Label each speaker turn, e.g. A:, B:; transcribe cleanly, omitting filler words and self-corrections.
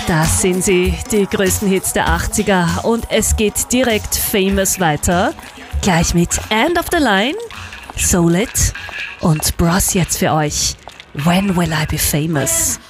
A: Das sind sie, die größten Hits der 80er. Und es geht direkt famous weiter. Gleich mit End of the Line, Soul It und Bros jetzt für euch. When Will I Be Famous?